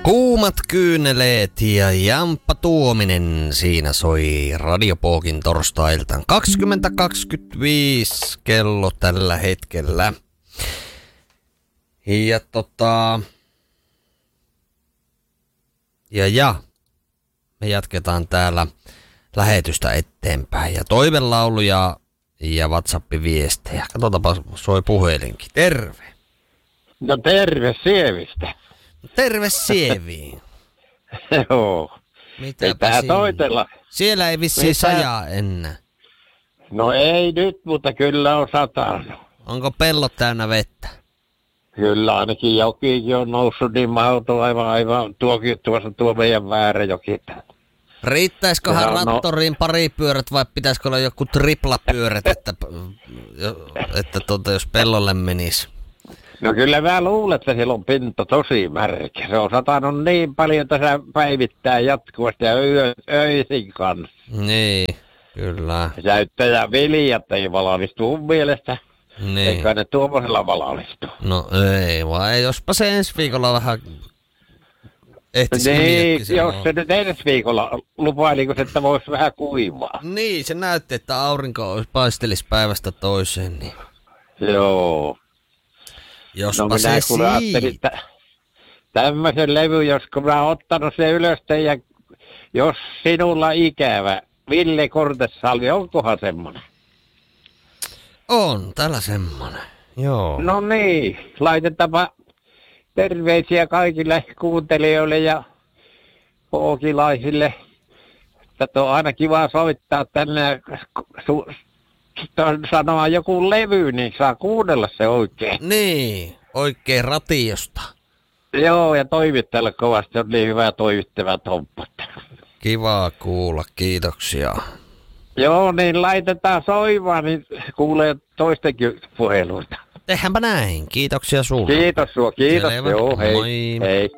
Kuumat kyyneleet ja Jamppa Tuominen siinä soi Radiopookin torstailtaan 20.25 kello tällä hetkellä. Ja me jatketaan täällä lähetystä eteenpäin ja toivelauluja ja WhatsApp-viestejä. Katsotaanpa, soi puhelinkin. Terve. No terve Sievistä. Terve Sieviin. Joo. Mitäpä toitella. Siellä ei vissiin sajaa enää. No ei nyt, mutta kyllä on satanut. Onko pellot täynnä vettä? Kyllä ainakin jokikin on noussut niin mahdoton aivan tuo meidän Vääräjoki. Riittäisiköhän rattoriin pari pyörät vai pitäisikö olla joku triplapyörät, että jos pellolle menisi? No kyllä mä luulen, että siellä on pinta tosi märkä. Se on satanut niin paljon tässä päivittäin jatkuvasti ja öisin kanssa. Niin, kyllä. Ja viljat ei valmistu mun mielestä. Niin. Eikä ne tuommoisella valmistu. No ei, vai jospa se ensi viikolla vähän ehtisi niin, jos se nyt ensi viikolla lupailiko se, että voisi vähän kuivaa. Niin, se näytti, että aurinko paistelisi päivästä toiseen. Niin. Joo. Jospa no minä kun ajattelin, että tämmöisen levy, jos kun mä oon ottanut sen ylös ja jos sinulla ikävä, Ville Kortesalmi, onkohan semmonen? On, täällä semmonen, joo. No niin, laitetaanpa terveisiä kaikille kuuntelijoille ja pookilaisille. Tätä on aina kiva soittaa tänne sanoa joku levy, niin saa kuunnella se oikein. Niin, oikein ratiosta. Joo, ja toimittajalla kovasti on niin hyvä toimittava hommat. Kivaa kuulla, kiitoksia. Joo, niin laitetaan soimaan, niin kuulee toistenkin puheluita. Tehdäänpä näin, kiitoksia sulle. Kiitos sua, kiitos. Selvä. Joo, hei. Moi. Hei.